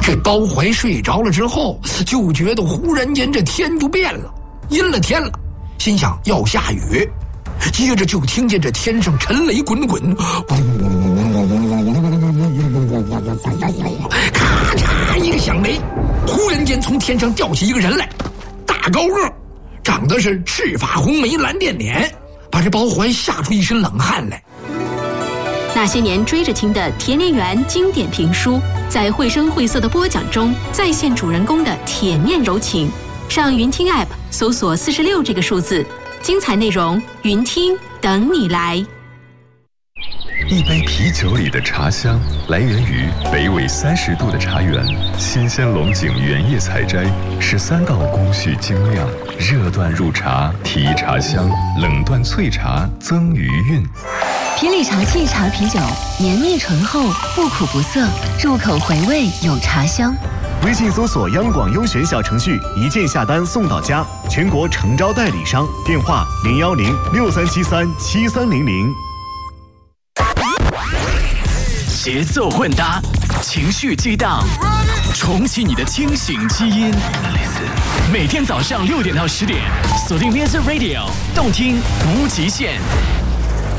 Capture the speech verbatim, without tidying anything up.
这包怀睡着了之后，就觉得忽然间这天就变了，阴了天了，心想要下雨，接着就听见这天上沉雷滚滚，咔嚓一个响雷，忽然间从天上掉起一个人来，大高个，长得是赤发红眉蓝靛脸，把这包怀吓出一身冷汗来。 那些年追着听的田连元经典评书，在绘声绘色的播讲中再现主人公的铁面柔情。上云听 App 搜索四十六这个数字，精彩内容云听等你来。 一杯啤酒里的茶香来源于北纬三十度的茶园，新鲜龙井原叶采摘，十三道工序精酿，热断入茶提茶香，冷断萃茶增余韵。 皮里茶沏茶啤酒，绵密醇厚，不苦不涩，入口回味有茶香。 微信搜索央广优选小程序，一键下单送到家，全国诚招代理商，电话零幺零六三七三七三零零。 节奏混搭，情绪激荡，重启你的清醒基因。每天早上六点到十点，锁定 Music Radio， 动听无极限。